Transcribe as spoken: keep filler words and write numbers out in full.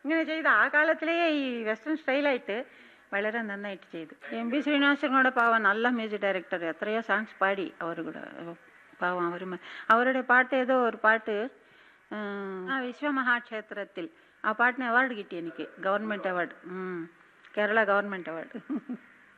ഇങ്ങനെ ചെയ്ത് ആ കാലത്തിലേ ഈ വെസ്റ്റേൺ സ്റ്റൈലായിട്ട് വളരെ നന്നായിട്ട് ചെയ്തു. എം ബി ശ്രീനിവാസൻ കൂടെ പാവം നല്ല മ്യൂസിക് ഡയറക്ടർ, എത്രയോ സോങ്സ് പാടി അവർ കൂടെ പാവം. അവർ അവരുടെ പാട്ട് ഏതോ ഒരു പാട്ട് ആ വിശ്വമഹാക്ഷേത്രത്തിൽ ആ പാട്ടിന് അവാർഡ് കിട്ടി എനിക്ക്, government award, Kerala government award.